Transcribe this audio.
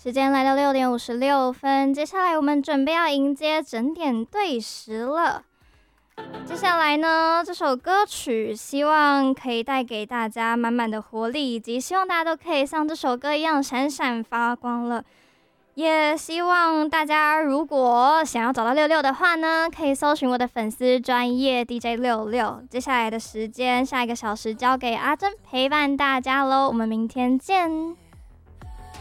时间来到6点56分，接下来我们准备要迎接整点对时了。接下来呢，这首歌曲希望可以带给大家满满的活力，以及希望大家都可以像这首歌一样闪闪发光了。也希望大家如果想要找到66的话呢，可以搜寻我的粉丝专页 DJ66。接下来的时间，下一个小时交给阿珍陪伴大家喽，我们明天见。